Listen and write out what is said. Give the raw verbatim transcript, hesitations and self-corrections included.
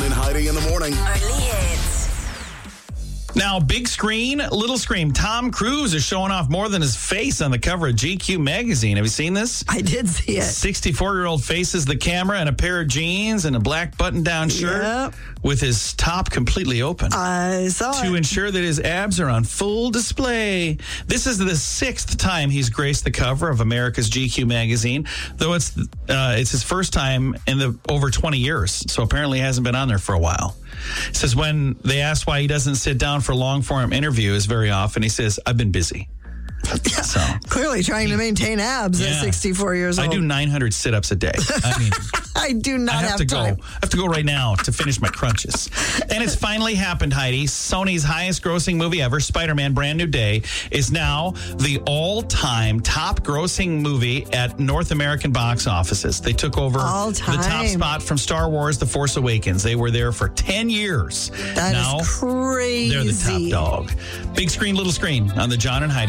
John and Heidi in the morning. Only hits. Now, big screen, little screen. Tom Cruise is showing off more than his face on the cover of G Q magazine. Have you seen this? I did see it. sixty-four-year-old faces the camera in a pair of jeans and a black button-down shirt Yep. with his top completely open. I saw to it. ensure that his abs are on full display. This is the sixth time he's graced the cover of America's G Q magazine, though it's uh, it's his first time in the over twenty years. So apparently he hasn't been on there for a while. It says when they ask why he doesn't sit down for long-form interviews very often, he says, I've been busy. So Clearly trying to maintain abs Yeah. at sixty-four years old. I do nine hundred sit-ups a day. I mean, I do not I have, have to time. go. I have to go right now to finish my crunches. And it's finally happened, Heidi. Sony's highest-grossing movie ever, Spider-Man: Brand New Day, is now the all-time top-grossing movie at North American box offices. They took over All-time. the top spot from Star Wars: The Force Awakens. They were there for ten years. That now is crazy. they're the top dog. Big screen, little screen on the John and Heidi